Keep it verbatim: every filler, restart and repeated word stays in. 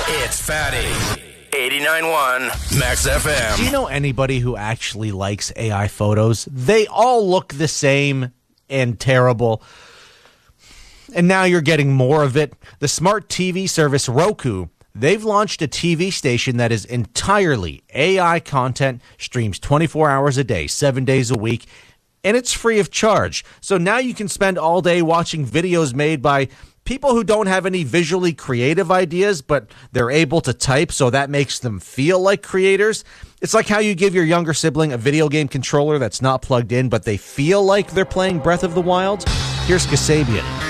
It's Fatty. eighty-nine point one Max F M. Do you know anybody who actually likes A I photos? They all look the same and terrible. And now you're getting more of it. The smart T V service Roku, they've launched a T V station that is entirely A I content, streams twenty-four hours a day, seven days a week, and it's free of charge. So now you can spend all day watching videos made by people who don't have any visually creative ideas, but they're able to type, so that makes them feel like creators. It's like how you give your younger sibling a video game controller that's not plugged in, but they feel like they're playing Breath of the Wild. Here's Kasabian.